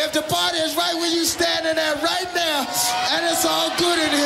If the party is right where you standing at right now, and it's all good in here.